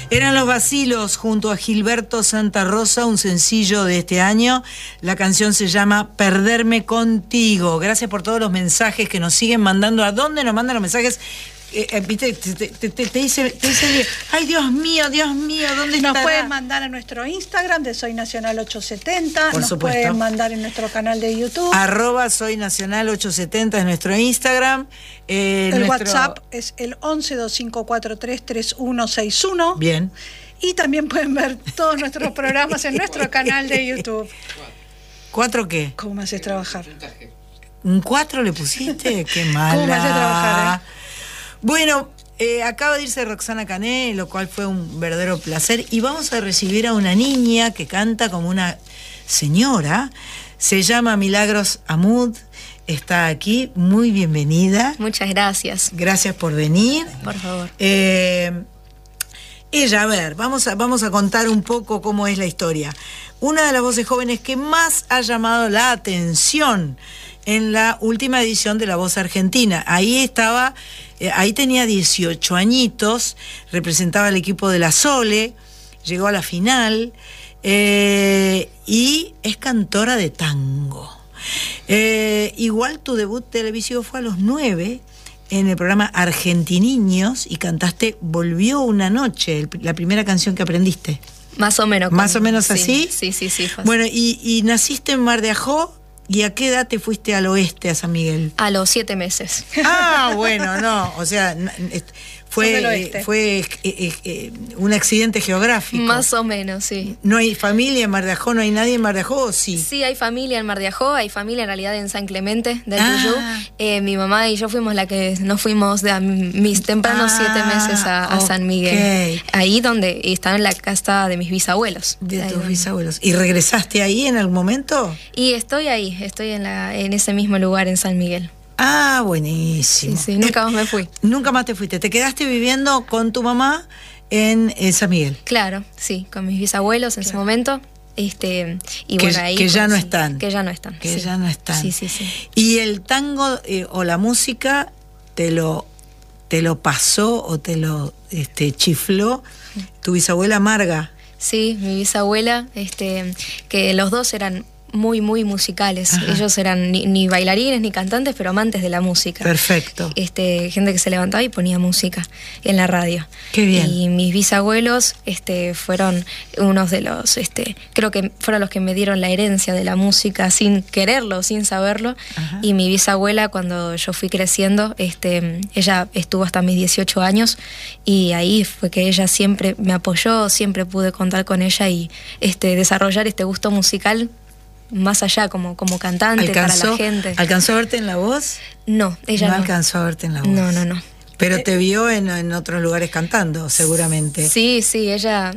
Eran Los Vacilos junto a Gilberto Santa Rosa, un sencillo de este año. La canción se llama Perderme Contigo. Gracias por todos los mensajes que nos siguen mandando. ¿A dónde nos mandan los mensajes? Te dice, ay, Dios mío, ¿dónde está? Nos pueden mandar a nuestro Instagram de Soy Nacional 870. Por nos supuesto. Pueden mandar en nuestro canal de YouTube. @Soy Nacional 870 es nuestro Instagram. El WhatsApp es el 1125433161. Bien. Y también pueden ver todos nuestros programas en nuestro canal de YouTube. ¿4 qué? ¿Cómo me haces trabajar? ¿Un 4 le pusiste? Qué mala. ¿Cómo me haces trabajar, Bueno, acaba de irse Roxana Cané, lo cual fue un verdadero placer. Y vamos a recibir a una niña que canta como una señora. Se llama Milagros Amud. Está aquí. Muy bienvenida. Muchas gracias. Gracias por venir. Por favor. Ella, a ver, vamos a contar un poco cómo es la historia. Una de las voces jóvenes que más ha llamado la atención en la última edición de La Voz Argentina. Ahí tenía 18 añitos, representaba al equipo de la Sole, llegó a la final y es cantora de tango. Igual tu debut televisivo fue a los 9 en el programa Argentiniños y cantaste Volvió una noche, la primera canción que aprendiste. Más o menos. ¿Más o menos así? Sí. Bueno, y naciste en Mar de Ajó. ¿Y a qué edad te fuiste al oeste, a San Miguel? A los 7 meses. Ah, bueno, no, o sea, fue un accidente geográfico. Más o menos, sí. ¿No hay familia en Mar de Ajó? ¿No hay nadie en Mar de Ajó o sí? Sí, hay familia en Mar de Ajó, hay familia en realidad en San Clemente, del Tuyú. Mi mamá y yo fuimos la que nos fuimos de mis tempranos 7 meses a San Miguel. Ahí donde estaba en la casa de mis bisabuelos. De tus bisabuelos. ¿Y regresaste ahí en algún momento? Y estoy ahí, estoy en ese mismo lugar en San Miguel. Ah, buenísimo. Sí, nunca más me fui. Nunca más te fuiste. ¿Te quedaste viviendo con tu mamá en San Miguel? Claro, sí, con mis bisabuelos en ese momento. Y bueno, ahí que ya no están. Que ya no están. Que ya no están. Sí. ¿Y el tango o la música te lo pasó o te lo chifló tu bisabuela Marga? Sí, mi bisabuela, que los dos eran muy musicales. Ajá. Ellos eran ni bailarines ni cantantes, pero amantes de la música. Perfecto. Gente que se levantaba y ponía música en la radio. Qué bien. Y mis bisabuelos fueron unos de los, creo que fueron los que me dieron la herencia de la música sin quererlo, sin saberlo. Ajá. Y mi bisabuela, cuando yo fui creciendo, ella estuvo hasta mis 18 años y ahí fue que ella siempre me apoyó, siempre pude contar con ella y desarrollar este gusto musical más allá como cantante para la gente. ¿Alcanzó a verte en La Voz? No, ella no. No alcanzó a verte en La Voz. No. Pero te vio en otros lugares cantando, seguramente. Sí, ella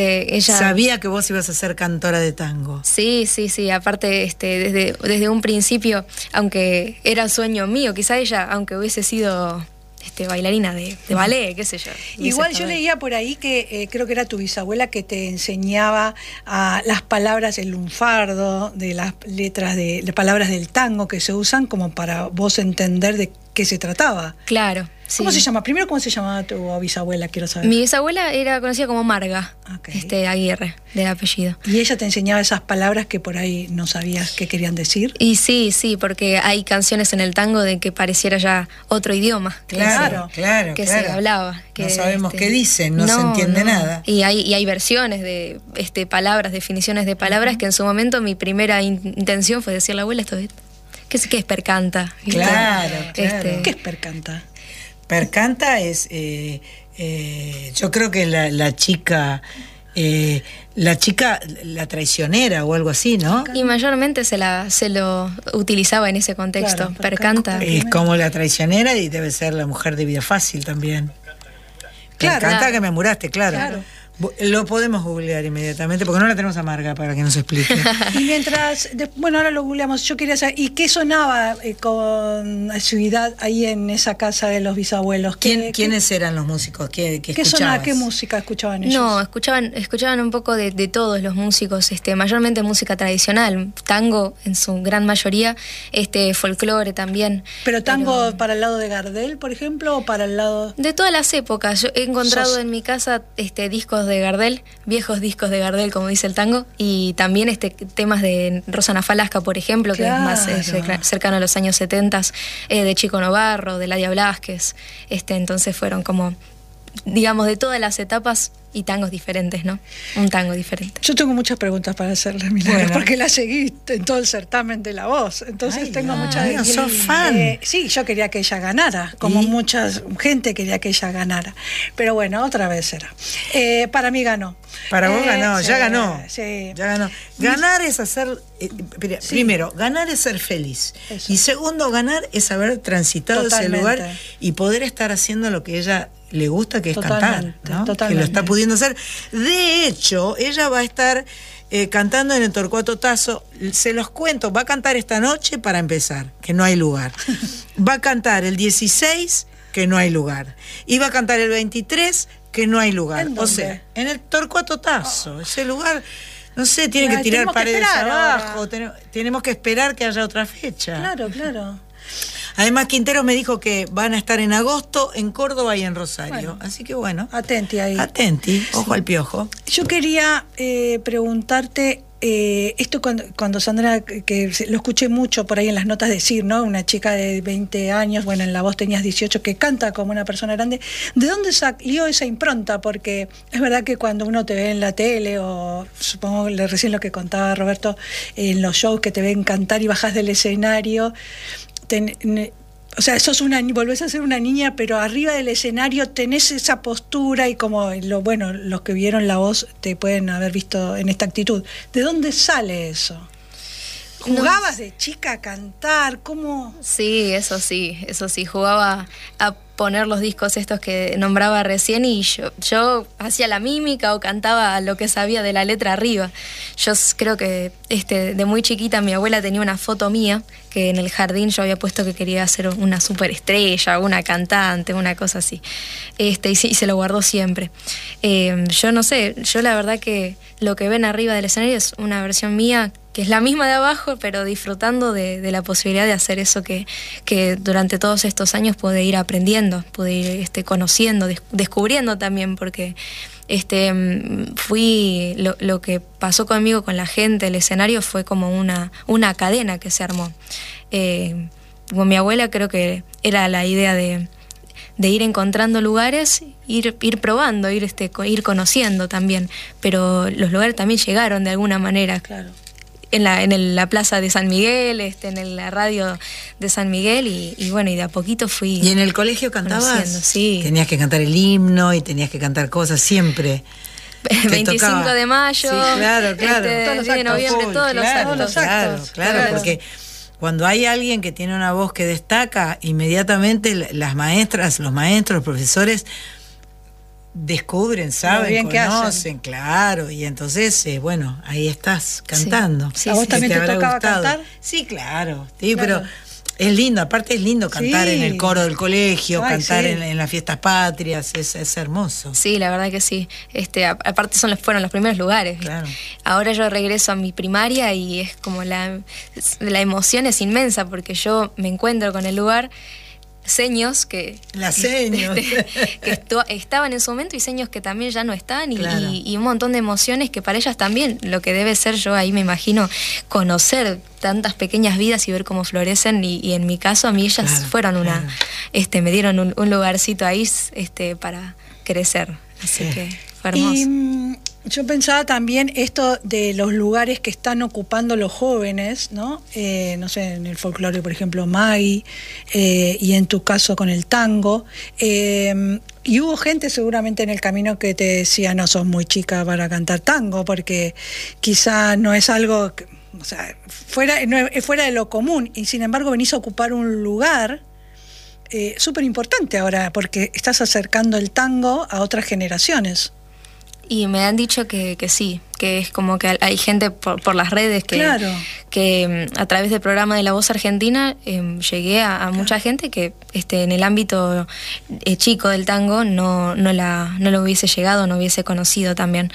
sabía que vos ibas a ser cantora de tango. Sí. Aparte, desde un principio, aunque era sueño mío, quizá ella, aunque hubiese sido bailarina de ballet, qué sé yo. Igual yo leía por ahí que creo que era tu bisabuela que te enseñaba las palabras del lunfardo, de las letras de palabras del tango que se usan como para vos entender de qué se trataba. Claro. Sí. ¿Cómo se llama? Primero, ¿cómo se llamaba tu bisabuela? Quiero saber. Mi bisabuela era conocida como Marga, Aguirre, de apellido. ¿Y ella te enseñaba esas palabras que por ahí no sabías qué querían decir? Y sí, porque hay canciones en el tango de que pareciera ya otro idioma. Claro. Se hablaba. No sabemos qué dicen, no se entiende nada. Y hay versiones de palabras, definiciones de palabras, que en su momento mi primera intención fue decirle a la abuela ¿qué es percanta? Claro. ¿Qué es percanta? Percanta es, yo creo que la chica, la traicionera o algo así, ¿no? Y mayormente se lo utilizaba en ese contexto. Claro, percanta. Es como la traicionera y debe ser la mujer de Vida Fácil también. Percanta que me muraste, claro. Lo podemos googlear inmediatamente porque no la tenemos a Marga para que nos explique. Y mientras, ahora lo googleamos, yo quería saber, ¿y qué sonaba con asiduidad ahí en esa casa de los bisabuelos? ¿Quiénes eran los músicos? ¿Qué sonaba? ¿Qué música escuchaban ellos? No, escuchaban un poco de todos los músicos, mayormente música tradicional, tango en su gran mayoría, folclore también. ¿Pero tango para el lado de Gardel, por ejemplo, o para el lado...? De todas las épocas. Yo he encontrado en mi casa discos discos de Gardel, viejos discos de Gardel, como dice el tango, y también temas de Rosana Falasca, por ejemplo, que es más cercano a los años 70, de Chico Novarro, de Ladia Blasquez. Entonces fueron como, digamos, de todas las etapas y tangos diferentes, ¿no? Un tango diferente. Yo tengo muchas preguntas para hacerle, Milagros, porque la seguí en todo el certamen de La Voz. Entonces tengo muchas... sos fan. Sí, yo quería que ella ganara, como mucha gente quería que ella ganara. Pero bueno, otra vez será. Para mí ganó. Para vos ganó, sí, ya ganó. Sí. Ya ganó. Ganar es hacer... Primero, ganar es ser feliz. Eso. Y segundo, ganar es haber transitado ese lugar y poder estar haciendo lo que ella le gusta, que es cantar, ¿no? Que lo está pudiendo hacer. De hecho, ella va a estar cantando en el Torcuato Tasso. Se los cuento, va a cantar esta noche para empezar, que no hay lugar. Va a cantar el 16, que no hay lugar. Y va a cantar el 23, que no hay lugar. O sea, en el Torcuato Tasso, ese lugar... No sé, tiene que tirar paredes abajo, tenemos que esperar que haya otra fecha. Claro, claro. Además, Quintero me dijo que van a estar en agosto en Córdoba y en Rosario. Bueno, así que bueno. Atenti ahí. Atenti, ojo al piojo. Yo quería preguntarte, esto cuando Sandra, que lo escuché mucho por ahí en las notas decir, ¿no? Una chica de 20 años, bueno, en La Voz tenías 18, que canta como una persona grande. ¿De dónde salió esa impronta? Porque es verdad que cuando uno te ve en la tele, o supongo recién lo que contaba Roberto, en los shows que te ven cantar y bajas del escenario, o sea, volvés a ser una niña, pero arriba del escenario tenés esa postura y como los que vieron La Voz te pueden haber visto en esta actitud. ¿De dónde sale eso? ¿Jugabas de chica a cantar? ¿Cómo? Sí, eso sí, jugaba a poner los discos estos que nombraba recién y yo hacía la mímica o cantaba lo que sabía de la letra arriba. Yo creo que de muy chiquita mi abuela tenía una foto mía que en el jardín yo había puesto que quería ser una superestrella, una cantante, una cosa así. Y se lo guardó siempre. Yo no sé, yo la verdad que lo que ven arriba del escenario es una versión mía que es la misma de abajo, pero disfrutando de la posibilidad de hacer eso que durante todos estos años pude ir aprendiendo, pude ir conociendo, descubriendo también, porque fui lo que pasó conmigo, con la gente, el escenario fue como una cadena que se armó. Con mi abuela creo que era la idea de ir encontrando lugares, ir probando, ir conociendo también, pero los lugares también llegaron de alguna manera. Claro. En la plaza de San Miguel, en la radio de San Miguel y bueno, y de a poquito fui. ¿Y en el colegio cantabas? Sí. Tenías que cantar el himno y tenías que cantar cosas siempre. 25 de mayo, sí, claro. 10 de noviembre, todos los actos. Claro, porque cuando hay alguien que tiene una voz que destaca, inmediatamente las maestras, los maestros, los profesores descubren, saben, conocen, claro, y entonces, bueno, ahí estás cantando. Sí. ¿A vos también te tocaba cantar? Sí, claro, pero es lindo, aparte es lindo cantar en el coro del colegio, cantar en las fiestas patrias, es hermoso. Sí, la verdad que sí. Aparte fueron los primeros lugares. Claro. Ahora yo regreso a mi primaria y es como la emoción es inmensa porque yo me encuentro con el lugar. Seños que estaban en su momento y seños que también ya no están y un montón de emociones que para ellas también lo que debe ser, yo ahí me imagino, conocer tantas pequeñas vidas y ver cómo florecen y en mi caso a mí ellas fueron me dieron un lugarcito ahí para crecer, así que fue hermoso. Y yo pensaba también esto de los lugares que están ocupando los jóvenes, ¿no? No sé, en el folclore, por ejemplo, Maggie, y en tu caso con el tango. Y hubo gente seguramente en el camino que te decía, no, sos muy chica para cantar tango, porque quizá no es algo, fuera de lo común, y sin embargo venís a ocupar un lugar súper importante ahora, porque estás acercando el tango a otras generaciones. Y me han dicho que sí, que es como que hay gente por las redes que a través del programa de La Voz Argentina llegué a mucha gente que en el ámbito chico del tango no lo hubiese llegado, no hubiese conocido también.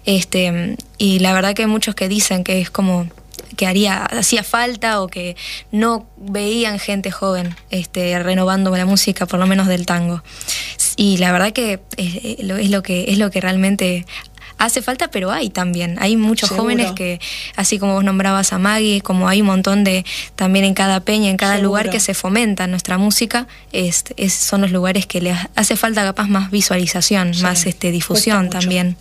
Y la verdad que hay muchos que dicen que es como que hacía falta o que no veían gente joven renovando la música, por lo menos del tango. Y la verdad que es lo que realmente hace falta, pero hay también. Hay muchos Seguro. jóvenes que, así como vos nombrabas a Maggie, como hay un montón de, también en cada peña, en cada Seguro. lugar que se fomenta nuestra música, son los lugares que les hace falta capaz más visualización, Sí. más difusión Cuesta mucho. también.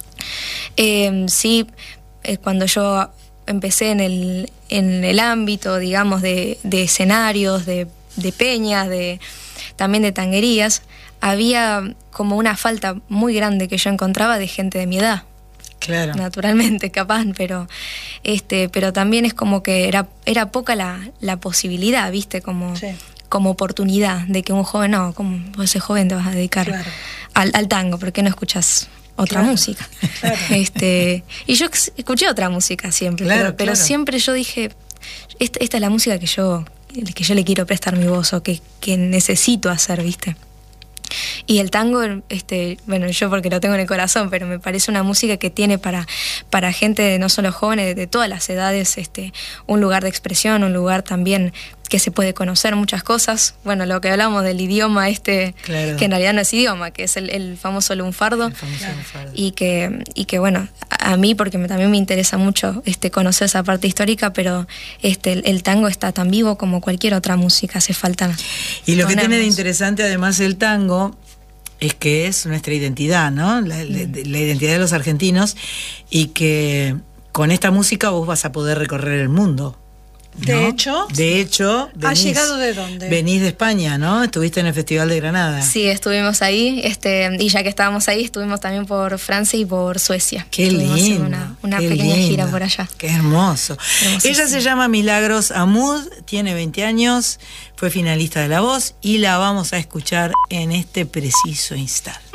Sí, cuando yo empecé en el ámbito, digamos, de escenarios, de peñas, también de tanguerías, había como una falta muy grande que yo encontraba de gente de mi edad. Claro. Naturalmente, capaz, pero también es como que era poca la posibilidad, ¿viste? Como, Sí. como oportunidad de que un joven, no, como vos sos joven te vas a dedicar Claro. al tango, ¿por qué no escuchás otra Claro, música? claro. Y yo escuché otra música siempre, Claro, pero claro. siempre yo dije, esta es la música que yo le quiero prestar mi voz o que necesito hacer, ¿viste? Y el tango, bueno, yo porque lo tengo en el corazón, pero me parece una música que tiene para gente, no solo jóvenes, de todas las edades, un lugar de expresión, un lugar también que se puede conocer muchas cosas. Bueno, lo que hablamos del idioma Claro. que en realidad no es idioma, que es el famoso lunfardo. El famoso lunfardo. Y que bueno, a mí porque también me interesa mucho conocer esa parte histórica, pero el tango está tan vivo como cualquier otra música, hace falta. Y lo que tiene de ponernos. interesante además el tango es que es nuestra identidad, ¿no? La identidad de los argentinos, y que con esta música vos vas a poder recorrer el mundo, ¿no? De hecho, venís, llegado de dónde? Venís de España, ¿no? Estuviste en el Festival de Granada. Sí, estuvimos ahí, y ya que estábamos ahí, estuvimos también por Francia y por Suecia. Qué Estuvimos lindo. haciendo una qué pequeña lindo, gira por allá. Qué hermoso. Hermosísimo. Ella se llama Milagros Amud, tiene 20 años, fue finalista de La Voz y la vamos a escuchar en este preciso instante.